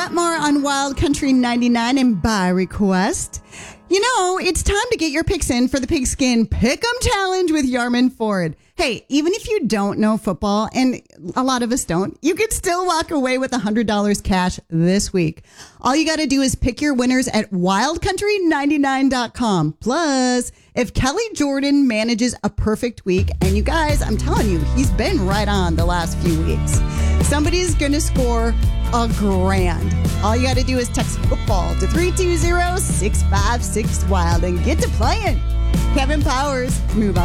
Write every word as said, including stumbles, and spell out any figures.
More on Wild Country ninety-nine and by request. You know, it's time to get your picks in for the Pigskin Pick'em Challenge with Yarman Ford. Hey, even if you don't know football, and a lot of us don't, you could still walk away with one hundred dollars cash this week. All you got to do is pick your winners at wild country ninety-nine dot com. Plus, if Kelly Jordan manages a perfect week, and you guys, I'm telling you, he's been right on the last few weeks, somebody's going to score a grand. All you got to do is text football to three two zero, six five six wild and get to playing. Kevin Powers, move on.